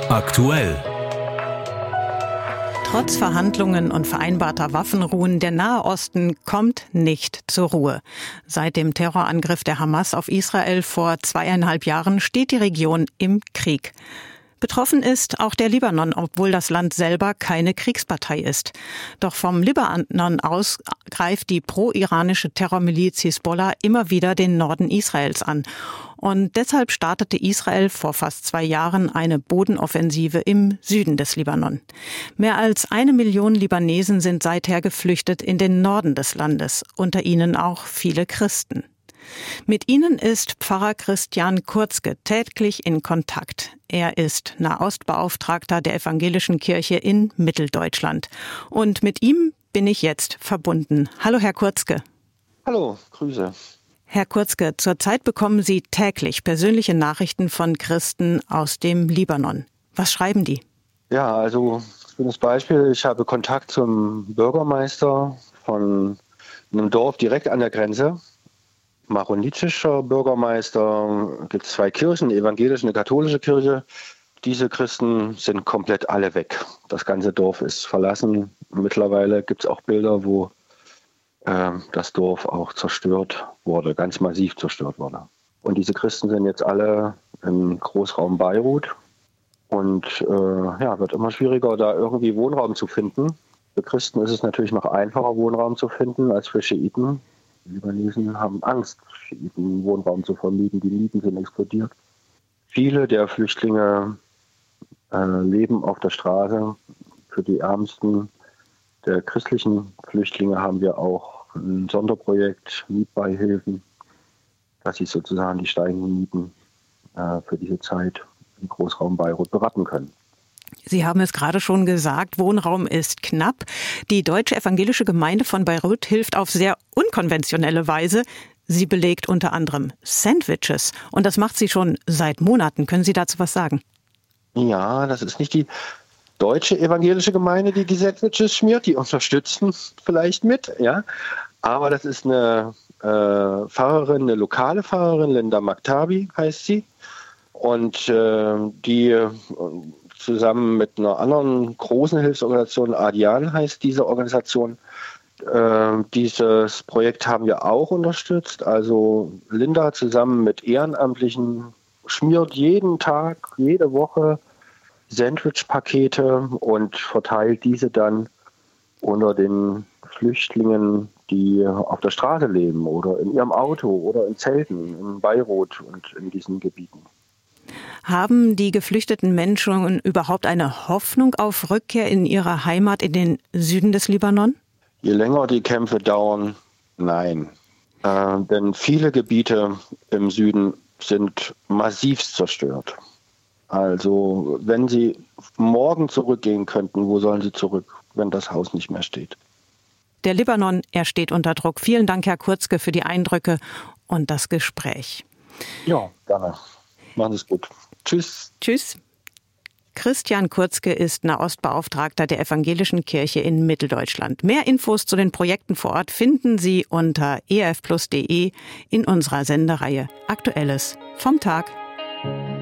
Aktuell. Trotz Verhandlungen und vereinbarter Waffenruhen, der Nahe Osten kommt nicht zur Ruhe. Seit dem Terrorangriff der Hamas auf Israel vor 2,5 Jahren steht die Region im Krieg. Betroffen ist auch der Libanon, obwohl das Land selber keine Kriegspartei ist. Doch vom Libanon aus greift die pro-iranische Terrormiliz Hisbollah immer wieder den Norden Israels an. Und deshalb startete Israel vor fast 2 Jahren eine Bodenoffensive im Süden des Libanon. Mehr als 1 Million Libanesen sind seither geflüchtet in den Norden des Landes, unter ihnen auch viele Christen. Mit ihnen ist Pfarrer Christian Kurzke täglich in Kontakt. Er ist Nahostbeauftragter der Evangelischen Kirche in Mitteldeutschland. Und mit ihm bin ich jetzt verbunden. Hallo, Herr Kurzke. Hallo, Grüße. Herr Kurzke, zurzeit bekommen Sie täglich persönliche Nachrichten von Christen aus dem Libanon. Was schreiben die? Ja, also schönes Beispiel. Ich habe Kontakt zum Bürgermeister von einem Dorf direkt an der Grenze. Maronitischer Bürgermeister, gibt es 2 Kirchen, eine evangelische und eine katholische Kirche. Diese Christen sind komplett alle weg. Das ganze Dorf ist verlassen. Mittlerweile gibt es auch Bilder, wo das Dorf auch zerstört wurde, ganz massiv zerstört wurde. Und diese Christen sind jetzt alle im Großraum Beirut. Und wird immer schwieriger, da irgendwie Wohnraum zu finden. Für Christen ist es natürlich noch einfacher, Wohnraum zu finden als für Schiiten. Die Libanesen haben Angst, Schiiten Wohnraum zu vermieten. Die Mieten sind explodiert. Viele der Flüchtlinge leben auf der Straße. Für die Ärmsten der christlichen Flüchtlinge haben wir auch ein Sonderprojekt, Mietbeihilfen, dass sie sozusagen die steigenden Mieten für diese Zeit im Großraum Beirut beraten können. Sie haben es gerade schon gesagt, Wohnraum ist knapp. Die Deutsche Evangelische Gemeinde von Beirut hilft auf sehr unkonventionelle Weise. Sie belegt unter anderem Sandwiches. Und das macht sie schon seit Monaten. Können Sie dazu was sagen? Ja, das ist nicht die Deutsche Evangelische Gemeinde, die Sandwiches schmiert. Die unterstützen vielleicht mit, ja. Aber das ist eine Pfarrerin, eine lokale Pfarrerin, Linda Maktabi heißt sie. Und die zusammen mit einer anderen großen Hilfsorganisation, Adian heißt diese Organisation, dieses Projekt haben wir auch unterstützt. Also Linda zusammen mit Ehrenamtlichen schmiert jeden Tag, jede Woche Sandwich-Pakete und verteilt diese dann unter den Flüchtlingen, die auf der Straße leben oder in ihrem Auto oder in Zelten in Beirut und in diesen Gebieten. Haben die geflüchteten Menschen überhaupt eine Hoffnung auf Rückkehr in ihre Heimat in den Süden des Libanon? Je länger die Kämpfe dauern, nein. Denn viele Gebiete im Süden sind massivst zerstört. Also wenn sie morgen zurückgehen könnten, wo sollen sie zurück, wenn das Haus nicht mehr steht? Der Libanon, er steht unter Druck. Vielen Dank, Herr Kurzke, für die Eindrücke und das Gespräch. Ja, gerne. Machen Sie es gut. Tschüss. Tschüss. Christian Kurzke ist Nahostbeauftragter der Evangelischen Kirche in Mitteldeutschland. Mehr Infos zu den Projekten vor Ort finden Sie unter erfplus.de in unserer Sendereihe Aktuelles vom Tag.